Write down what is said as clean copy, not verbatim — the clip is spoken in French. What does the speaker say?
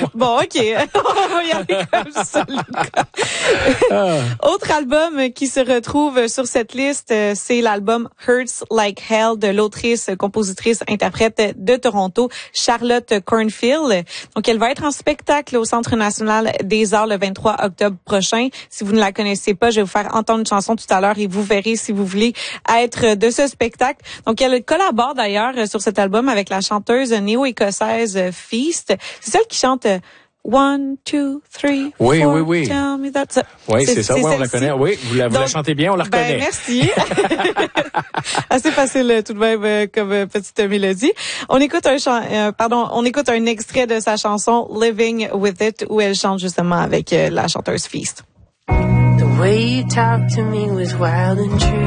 Bon, OK. On va y aller comme ça, Lucas. Autre album qui se retrouve sur cette liste, c'est l'album Hurts Like Hell de l'autrice, compositrice, interprète de Toronto, Charlotte Cornfield. Donc, elle va être en spectacle au Centre national des arts le 23 octobre prochain. Si vous ne la connaissez pas, je vais vous faire entendre une chanson tout à l'heure et vous verrez si vous voulez être de ce spectacle. Donc, elle collabore d'ailleurs sur cet album avec la chanteuse néo-écossaise Feast. C'est celle qui chante One, two, three, oui, four, oui, oui. tell me that. Oui, c'est ça, oui, on la connaît. Oui, vous la chantez bien, on la reconnaît. Merci. Assez facile tout de même comme petite mélodie. On écoute on écoute un extrait de sa chanson Living With It où elle chante justement avec la chanteuse Feast. The way you talk to me was wild and true.